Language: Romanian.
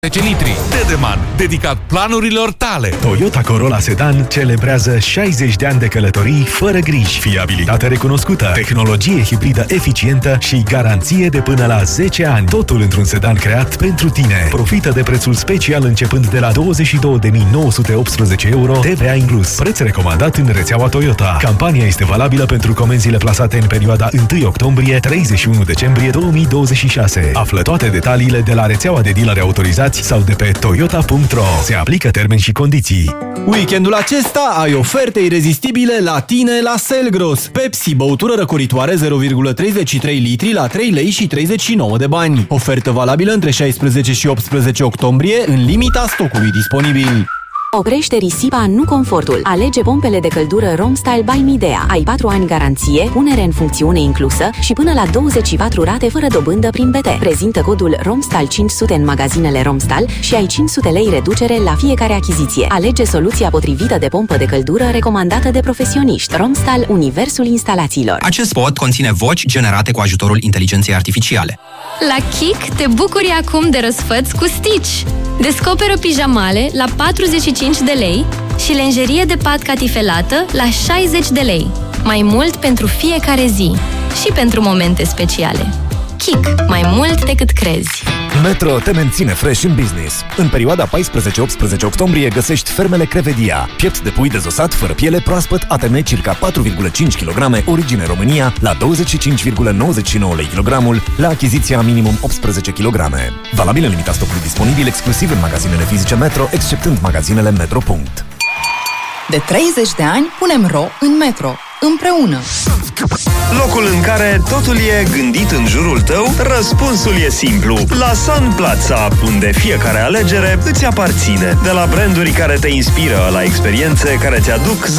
10 litri. Dedeman, dedicat planurilor tale. Toyota Corolla Sedan celebrează 60 de ani de călătorii fără griji, fiabilitate recunoscută, tehnologie hibridă eficientă și garanție de până la 10 ani. Totul într-un sedan creat pentru tine. Profită de prețul special începând de la 22.918 euro, TVA inclus. Preț recomandat în rețeaua Toyota. Campania este valabilă pentru comenzile plasate în perioada 1 octombrie-31 decembrie 2026. Află toate detaliile de la rețeaua de dealeri autorizați sau de pe toyota.ro. Se aplică termeni și condiții. Weekendul acesta ai oferte irezistibile la tine la Selgros. Pepsi, băutură răcoritoare 0,33 litri la 3 lei și 39 de bani. Ofertă valabilă între 16 și 18 octombrie în limita stocului disponibil. Oprește risipa, nu confortul. Alege pompele de căldură Romstyle by Midea. Ai 4 ani garanție, punere în funcțiune inclusă și până la 24 rate fără dobândă prin BT. Prezintă codul Romstyle 500 în magazinele Romstyle și ai 500 lei reducere la fiecare achiziție. Alege soluția potrivită de pompă de căldură recomandată de profesioniști. Romstyle, universul instalațiilor. Acest spot conține voci generate cu ajutorul inteligenței artificiale. La Kik te bucuri acum de răsfăți cu Stitch. Descoperă pijamale la 45 de lei și lenjerie de pat catifelată la 60 de lei. Mai mult pentru fiecare zi și pentru momente speciale. Kik. Mai mult decât crezi. Metro te menține fresh în business. În perioada 14-18 octombrie găsești fermele Crevedia. Piept de pui dezosat fără piele proaspăt ATM circa 4,5 kg, origine România, la 25,99 lei kilogramul, la achiziția minimum 18 kg. Valabil în limita stocului disponibil exclusiv în magazinele fizice Metro, exceptând magazinele Metro. De 30 de ani punem ro în Metro. Împreună. Locul în care totul e gândit în jurul tău, răspunsul e simplu. La Sun Plaza, unde fiecare alegere îți aparține. De la branduri care te inspiră, la experiențe care ți aduc